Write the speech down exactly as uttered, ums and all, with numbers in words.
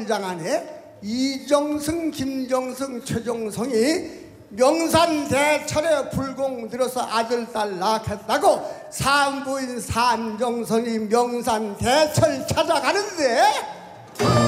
장안에 이정승, 김정승, 최종성이 명산대천에 불공 들어서 아들, 딸 낳겠다고 산부인 산정선이 명산대천을 찾아가는데